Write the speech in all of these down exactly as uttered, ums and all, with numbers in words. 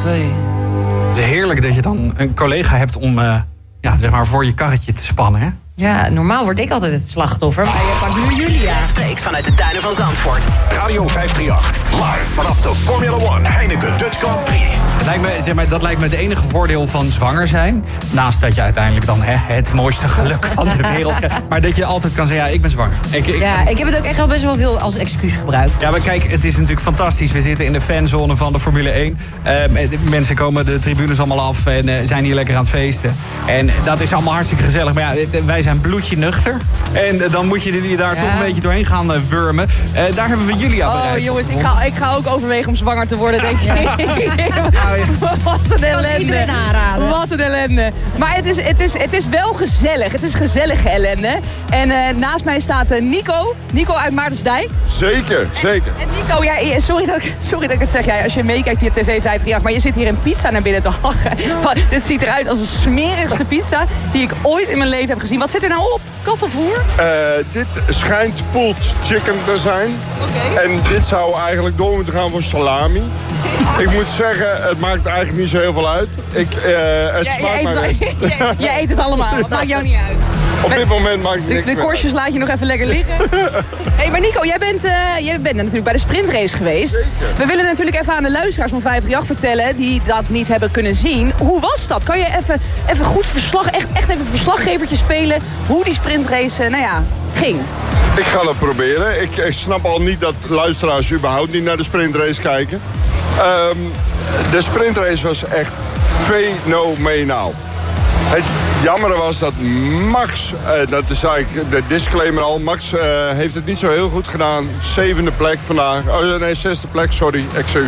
Het is heerlijk dat je dan een collega hebt om uh, ja, zeg maar voor je karretje te spannen, hè? Ja, normaal word ik altijd het slachtoffer, maar je pakt nu Julia. Steeds vanuit de tuinen van Zandvoort. Radio vijfhonderdachtendertig, live vanaf de Formula One Heineken Dutch Grand Prix. Het lijkt me, zeg maar, dat lijkt me het enige voordeel van zwanger zijn. Naast dat je uiteindelijk dan hè, het mooiste geluk van de wereld krijgt. Maar dat je altijd kan zeggen, ja, ik ben zwanger. Ik, ik, ja, ik heb het ook echt wel best wel veel als excuus gebruikt. Ja, maar kijk, het is natuurlijk fantastisch. We zitten in de fanzone van de Formule één. Uh, mensen komen de tribunes allemaal af en uh, zijn hier lekker aan het feesten. En dat is allemaal hartstikke gezellig. Maar ja, wij zijn bloedje nuchter. En uh, dan moet je je daar ja. toch een beetje doorheen gaan uh, wurmen. Uh, daar hebben we jullie aan bereikt. Oh jongens, ik ga, ik ga ook overwegen om zwanger te worden, denk ik. Ja. Wat een ellende. Wat een ellende. Maar het is, het, is, het is wel gezellig. Het is gezellige ellende. En uh, naast mij staat uh, Nico. Nico uit Maartensdijk. Zeker, zeker. En, en Nico, ja, sorry, dat ik, sorry dat ik het zeg. Ja, als je meekijkt via T V vijfhonderdachtendertig, maar je zit hier een pizza naar binnen te hakken. Dit ziet eruit als een smerigste pizza die ik ooit in mijn leven heb gezien. Wat zit er nou op? Kattenvoer? Uh, dit schijnt pulled chicken te zijn. Okay. En dit zou eigenlijk door moeten gaan voor salami. Ik moet zeggen, het maakt eigenlijk niet zo heel veel uit. Ik, uh, het ja, smaakt jij, maar eet het, jij, jij eet het allemaal, het maakt jou niet uit. Op Met, dit moment maakt het niks De, de korstjes laat je nog even lekker liggen. Hey, maar Nico, jij bent, uh, jij bent natuurlijk bij de sprintrace geweest. Zeker. We willen natuurlijk even aan de luisteraars van vijfhonderdachtendertig vertellen die dat niet hebben kunnen zien. Hoe was dat? Kan je even, even goed verslag, echt, echt even een verslaggevertje spelen hoe die sprintrace, uh, nou ja, ging? Ik ga dat proberen. Ik, ik snap al niet dat luisteraars überhaupt niet naar de sprintrace kijken. Um, de sprintrace was echt fenomenaal. Het jammere was dat Max, uh, dat is eigenlijk de disclaimer al, Max uh, heeft het niet zo heel goed gedaan. Zevende plek vandaag, oh nee, zesde plek, sorry, excuus.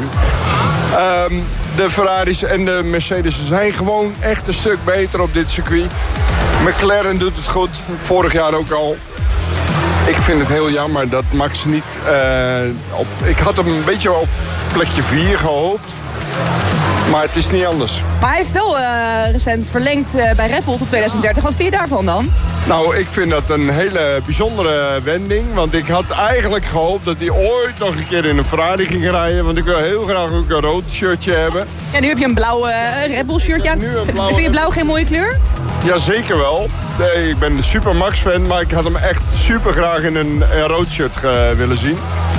Um, de Ferraris en de Mercedes zijn gewoon echt een stuk beter op dit circuit. McLaren doet het goed, vorig jaar ook al. Ik vind het heel jammer dat Max niet... Uh, op, ik had hem een beetje op plekje vier gehoopt. Maar het is niet anders. Maar hij heeft wel uh, recent verlengd uh, bij Red Bull tot twintig dertig. Wat vind je daarvan dan? Nou, ik vind dat een hele bijzondere wending. Want ik had eigenlijk gehoopt dat hij ooit nog een keer in een Ferrari ging rijden. Want ik wil heel graag ook een rood shirtje hebben. Ja, nu heb je een blauw uh, Red Bull shirtje aan. Vind je blauw geen mooie kleur? Ja, zeker wel. Nee, ik ben een super Max fan, maar ik had hem echt super graag in een, een rood shirt uh, willen zien.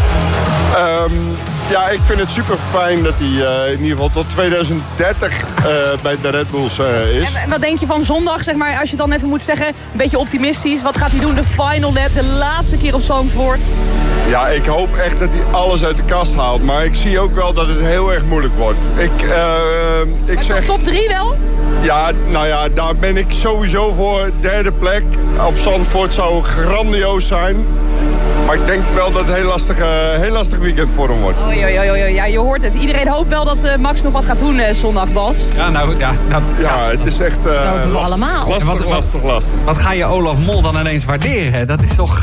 Um, ja, ik vind het super fijn dat hij uh, in ieder geval tot twintig dertig uh, bij de Red Bulls uh, is. En, en wat denk je van zondag, zeg maar, als je dan even moet zeggen, een beetje optimistisch. Wat gaat hij doen? De final lap, de laatste keer op Zandvoort. Ja, ik hoop echt dat hij alles uit de kast haalt. Maar ik zie ook wel dat het heel erg moeilijk wordt. Ik, uh, ik zeg... Top drie wel? Ja, nou ja, daar ben ik sowieso voor. Derde plek op Zandvoort zou grandioos zijn. Maar ik denk wel dat het een heel lastig, uh, heel lastig weekend voor hem wordt. Oei, oei, oei, oei. Ja, je hoort het. Iedereen hoopt wel dat uh, Max nog wat gaat doen uh, zondag, Bas. Ja, nou, ja. Dat, ja, ja, het is echt uh, dat doen we last, allemaal. lastig, wat, lastig, lastig. Wat ga je Olaf Mol dan ineens waarderen? Dat is toch...